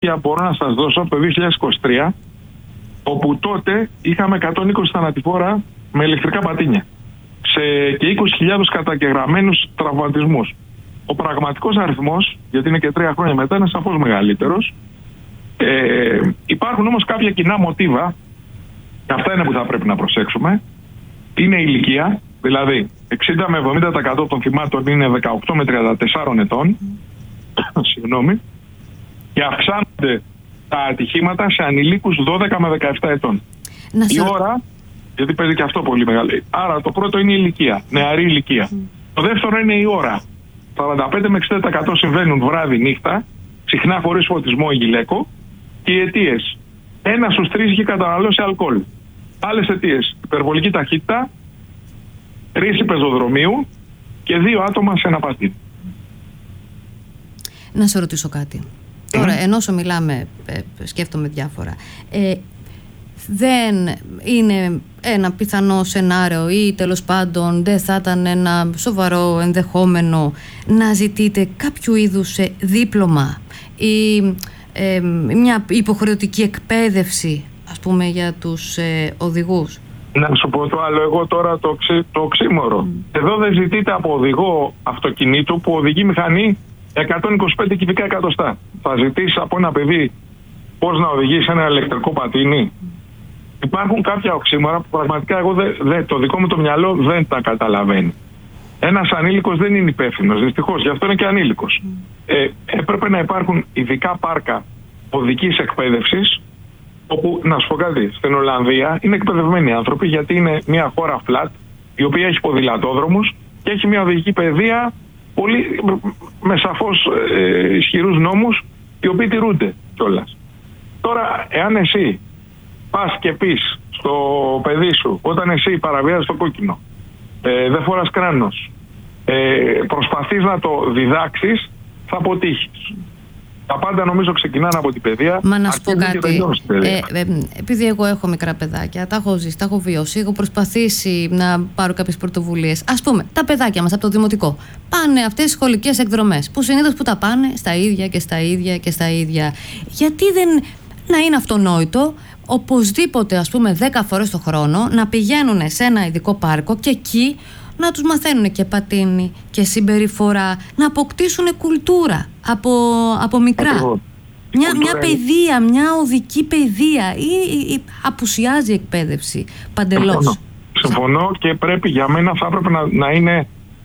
μπορώ να σας δώσω από το 2023, όπου τότε είχαμε 120 θανατηφόρα με ηλεκτρικά πατίνια και 20.000 καταγεγραμμένους τραυματισμούς. Ο πραγματικός αριθμός, γιατί είναι και 3 χρόνια μετά, είναι σαφώς μεγαλύτερος. Υπάρχουν όμως κάποια κοινά μοτίβα, και αυτά είναι που θα πρέπει να προσέξουμε. Είναι η ηλικία, δηλαδή 60 με 70% των θυμάτων είναι 18 με 34 ετών, συγγνώμη, και αυξάνονται τα ατυχήματα σε ανηλίκους 12 με 17 ετών. Η ώρα, γιατί παίζει και αυτό πολύ μεγάλο. Άρα το πρώτο είναι η ηλικία, νεαρή ηλικία. Το δεύτερο είναι η ώρα. 45 με 60% συμβαίνουν βράδυ νύχτα, συχνά χωρίς φωτισμό ή γυλαίκο. Και οι αιτίες. 1 στους 3 είχε καταναλώσει αλκοόλ. Άλλες αιτίες. Υπερβολική ταχύτητα, ρίση πεζοδρομίου και 2 άτομα σε ένα πατίνι. Να σε ρωτήσω κάτι. Τώρα, ενώ όσο μιλάμε, σκέφτομαι διάφορα. Δεν είναι ένα πιθανό σενάριο ή τέλος πάντων δεν θα ήταν ένα σοβαρό ενδεχόμενο να ζητείτε κάποιο είδους δίπλωμα ή μια υποχρεωτική εκπαίδευση, ας πούμε, για τους οδηγούς? Να σου πω το άλλο, εγώ τώρα το οξύμορο. Εδώ δεν ζητείτε από οδηγό αυτοκινήτου που οδηγεί μηχανή 125 κυβικά εκατοστά. Θα ζητήσει από ένα παιδί πώς να οδηγήσει ένα ηλεκτρικό πατίνι? Υπάρχουν κάποια οξύμορα που πραγματικά εγώ το δικό μου το μυαλό δεν τα καταλαβαίνει. Ένας ανήλικος δεν είναι υπεύθυνος, δυστυχώς, γι' αυτό είναι και ανήλικος. Έπρεπε να υπάρχουν ειδικά πάρκα οδικής εκπαίδευσης, όπου, να σου πω κάτι, στην Ολλανδία είναι εκπαιδευμένοι άνθρωποι, γιατί είναι μια χώρα flat, η οποία έχει ποδηλατόδρομους και έχει μια οδηγική παιδεία πολύ, με σαφώς ισχυρούς νόμους, οι οποίοι τηρούνται κιόλας. Τώρα, εάν εσύ πας και πεις στο παιδί σου, όταν εσύ παραβιάζεις το κόκκινο, δεν φοράς κράνος, προσπαθείς να το διδάξεις, θα αποτύχεις. Τα πάντα νομίζω ξεκινάνε από την παιδεία. Μα να σου πω κάτι. Επειδή εγώ έχω μικρά παιδάκια, τα έχω ζήσει, τα έχω βιώσει, έχω προσπαθήσει να πάρω κάποιες πρωτοβουλίες. Ας πούμε, τα παιδάκια μας από το δημοτικό πάνε αυτές τις σχολικές εκδρομές, που συνήθως που τα πάνε στα ίδια και στα ίδια και στα ίδια. Γιατί δεν να είναι αυτονόητο οπωσδήποτε, ας πούμε, 10 φορές το χρόνο να πηγαίνουν σε ένα ειδικό πάρκο και εκεί να τους μαθαίνουν και πατίνι και συμπεριφορά, να αποκτήσουν κουλτούρα από μικρά. Μια παιδεία, μια οδική παιδεία, ή απουσιάζει η εκπαίδευση παντελώς? Συμφωνώ και πρέπει, για μένα θα έπρεπε να είναι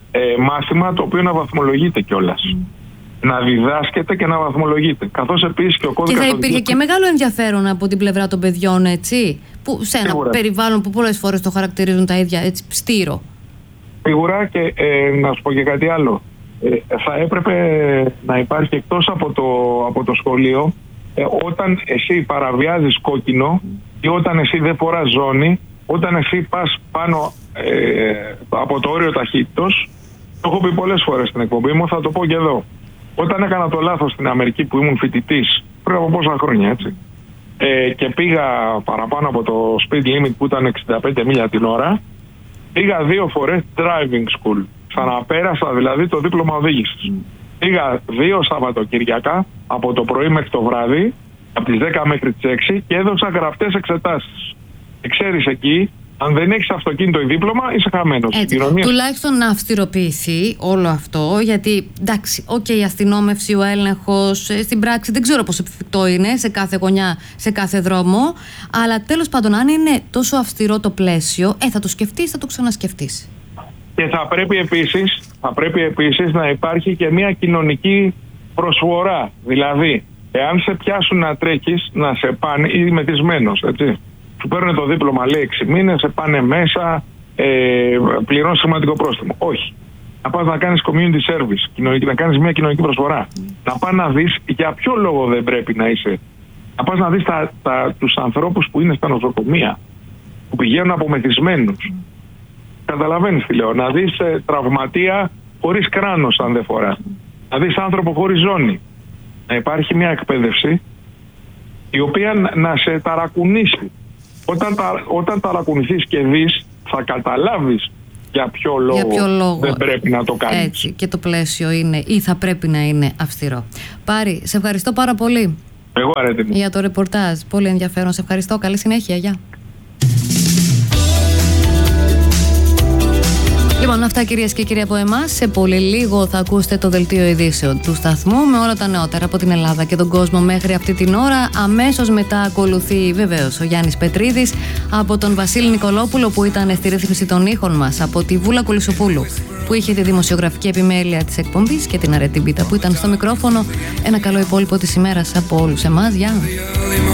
μάθημα το οποίο να βαθμολογείται κιόλας. Να διδάσκεται και να βαθμολογείται. Καθώς επίσης και ο κώδικας. Και θα υπήρχε και μεγάλο ενδιαφέρον από την πλευρά των παιδιών, έτσι, που σε ένα περιβάλλον που πολλές φορές το χαρακτηρίζουν τα ίδια, έτσι, στήρο. Σίγουρα, και να σου πω και κάτι άλλο. Θα έπρεπε να υπάρχει εκτός από το σχολείο, όταν εσύ παραβιάζεις κόκκινο ή όταν εσύ δεν φοράς ζώνη, όταν εσύ πας πάνω από το όριο ταχύτητος, το έχω πει πολλές φορές στην εκπομπή μου, θα το πω και εδώ. Όταν έκανα το λάθος στην Αμερική που ήμουν φοιτητής, πριν από πόσα χρόνια, έτσι, και πήγα παραπάνω από το speed limit που ήταν 65 μίλια την ώρα, πήγα 2 φορές driving school. Ξαναπέρασα δηλαδή το δίπλωμα οδήγησης. Πήγα 2 Σαββατοκυριακά, από το πρωί μέχρι το βράδυ, από τις 10 μέχρι τις 6, και έδωσα γραπτές εξετάσεις. Και ξέρεις, εκεί, αν δεν έχεις αυτοκίνητο ή δίπλωμα, είσαι χαμένος. Τουλάχιστον να αυστηροποιηθεί όλο αυτό, γιατί εντάξει, η αστυνόμευση, ο έλεγχος, στην πράξη δεν ξέρω πόσο εφικτό είναι σε κάθε γωνιά, σε κάθε δρόμο, αλλά τέλος πάντων, αν είναι τόσο αυστηρό το πλαίσιο, θα το σκεφτείς, θα το ξανασκεφτείς. Και θα πρέπει επίσης να υπάρχει και μια κοινωνική προσφορά. Δηλαδή, εάν σε πιάσουν να τρέχεις, να σε πάνε, ή μεθυσμένος, έτσι. Σου παίρνουν το δίπλωμα, λέει 6 μήνες, σε πάνε μέσα, πληρώνεις σημαντικό πρόστιμο. Όχι. Να πας να κάνεις community service, να κάνεις μια κοινωνική προσφορά. Να πας να δεις για ποιο λόγο δεν πρέπει να είσαι. Να πας να δεις τους ανθρώπους που είναι στα νοσοκομεία, που πηγαίνουν απομεθυσμένους. Καταλαβαίνεις τι λέω. Να δεις τραυματία χωρίς κράνος, αν δεν φορά. Να δεις άνθρωπο χωρίς ζώνη. Να υπάρχει μια εκπαίδευση η οποία να σε ταρακουνήσει. Όταν ταρακουνηθείς και δεις, θα καταλάβεις για ποιο λόγο δεν πρέπει να το κάνεις. Έτσι, και το πλαίσιο είναι ή θα πρέπει να είναι αυστηρό. Πάρη, σε ευχαριστώ πάρα πολύ. Εγώ αρέτιμη. Για το ρεπορτάζ. Πολύ ενδιαφέρον. Σε ευχαριστώ. Καλή συνέχεια. Γεια. Λοιπόν, αυτά κυρίες και κύριοι από εμάς. Σε πολύ λίγο θα ακούσετε το δελτίο ειδήσεων του σταθμού με όλα τα νεότερα από την Ελλάδα και τον κόσμο μέχρι αυτή την ώρα. Αμέσως μετά ακολουθεί βεβαίως ο Γιάννης Πετρίδης από τον Βασίλη Νικολόπουλο που ήταν στη ρύθμιση των ήχων μας, από τη Βούλα Κουλισοπούλου που είχε τη δημοσιογραφική επιμέλεια της εκπομπής και την Αρέτη Μπίτα που ήταν στο μικρόφωνο. Ένα καλό υπόλοιπο της ημέρας από όλους εμάς. Γεια.